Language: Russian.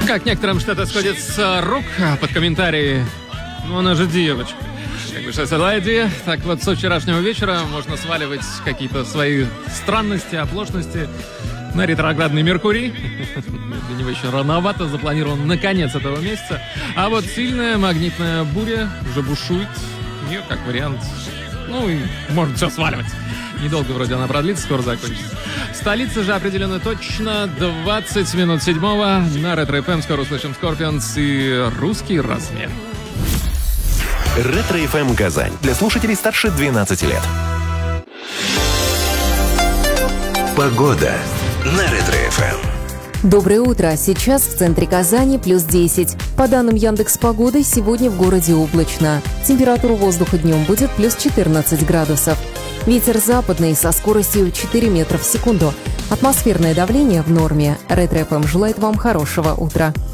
Как некоторым что-то сходит с рук под комментарии. Ну, она же девочка. Как бы сейчас леди. Так вот, со вчерашнего вечера можно сваливать какие-то свои странности, оплошности на ретроградный Меркурий. Для него еще рановато, запланирован на конец этого месяца. А вот сильная магнитная буря уже бушует. Ее как вариант. Ну и можно все сваливать. Недолго вроде она продлится, скоро закончится. Столица же определенно точно 20 минут 7-го. На Ретро-ФМ скоро услышим Скорпионс и русский размер. Ретро-ФМ Казань. Для слушателей старше 12 лет. Погода на Ретро-ФМ. Доброе утро. Сейчас в центре Казани плюс 10. По данным Яндекс.Погоды, сегодня в городе облачно. Температура воздуха днем будет плюс 14 градусов. Ветер западный со скоростью 4 метра в секунду. Атмосферное давление в норме. Ретро-ФМ желает вам хорошего утра.